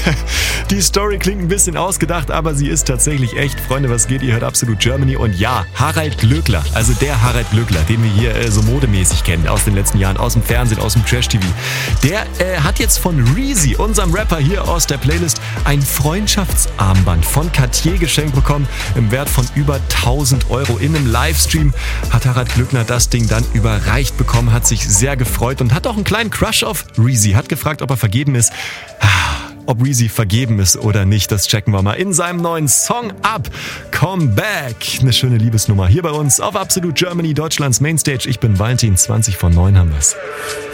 Die Story klingt ein bisschen ausgedacht, aber sie ist tatsächlich echt. Freunde, was geht? Ihr hört Absolut Germany. Und ja, Harald Glöckler, also der Harald Glöckler, den wir hier so modemäßig kennen aus den letzten Jahren, aus dem Fernsehen, aus dem Trash-TV, der hat jetzt von Reezy, unserem Rapper hier aus der Playlist, ein Freundschaftsarmband von Cartier geschenkt bekommen im Wert von über 1.000 Euro. In einem Livestream hat Harald Glöckler das Ding dann überreicht bekommen, hat sich sehr gefreut und hat auch einen kleinen Crush auf Reezy, hat gefragt, ob er vergeben ist. Ob Reezy vergeben ist oder nicht, das checken wir mal in seinem neuen Song Up, Come Back. Eine schöne Liebesnummer hier bei uns auf Absolut Germany, Deutschlands Mainstage. Ich bin Valentin, 20 vor 9 haben wir's.